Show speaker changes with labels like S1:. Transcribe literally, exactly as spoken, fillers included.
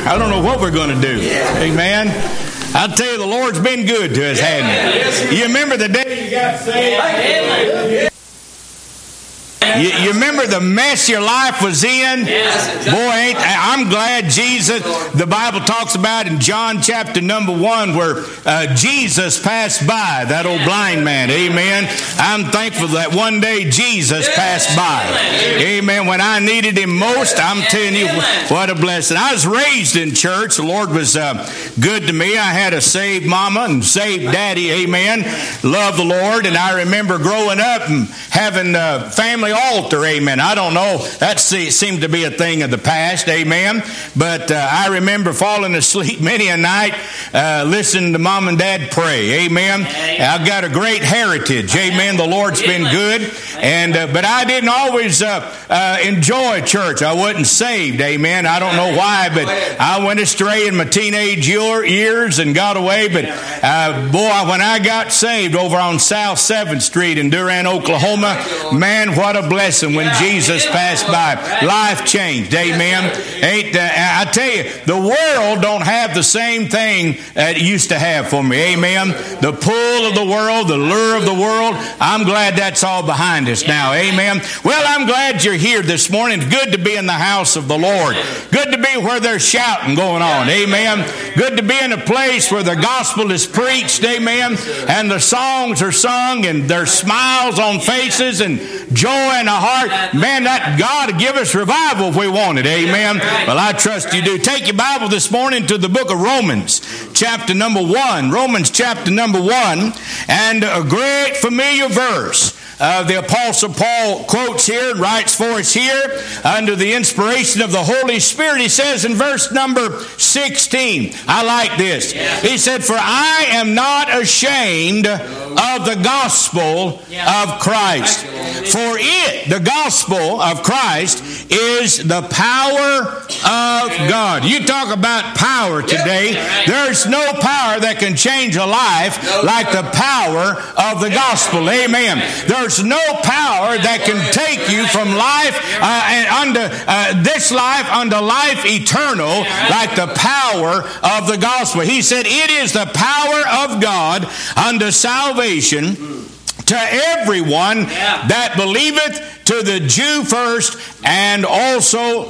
S1: I don't know what we're going to do. Amen. I'll tell you, the Lord's been good to us, hasn't He? You remember the day you got saved? You, you remember the mess your life was in? Boy, ain't, I'm glad Jesus, the Bible talks about in John chapter number one where uh, Jesus passed by, that old blind man. Amen. I'm thankful that one day Jesus passed by. Amen. When I needed Him most, I'm telling you, what a blessing. I was raised in church. The Lord was uh, good to me. I had a saved mama and saved daddy. Amen. Love the Lord. And I remember growing up and having a family altar. Amen. I don't know. That seemed to be a thing of the past. Amen. But uh, I remember falling asleep many a night uh, listening to mom and dad pray. Amen. I've got a great heritage. Amen. The Lord's been good. And uh, but I didn't always uh, uh, enjoy church. I wasn't saved. Amen. I don't know why, but I went astray in my teenage year, years and got away. But uh, boy, when I got saved over on South seventh Street in Durant, Oklahoma, man, what a blessing when Jesus passed by. Life changed. Amen. Ain't uh, I tell you, the world don't have the same thing that it used to have for me. Amen. The pull of the world, the lure of the world, I'm glad that's all behind us now. Amen. Well, I'm glad you're here this morning. It's good to be in the house of the Lord. Good to be where there's shouting going on. Amen. Good to be in a place where the gospel is preached. Amen. And the songs are sung and there's smiles on faces and joy in the heart. Man, that God will give us revival if we want it. Amen. Well, I trust you do. Take your Bible this morning to the book of Romans, chapter number one. Romans chapter number one. And a great familiar verse. Uh, the Apostle Paul quotes here and writes for us here under the inspiration of the Holy Spirit. He says in verse number sixteen, I like this. He said, "For I am not ashamed of the gospel of Christ. For it," the gospel of Christ, "is the power of God." You talk about power today. There's no power that can change a life like the power of the gospel. Amen. There's no power that can take you from life uh, and under uh, this life unto life eternal like the power of the gospel. He said, "It is the power of God unto salvation to everyone that believeth, to the Jew first, and also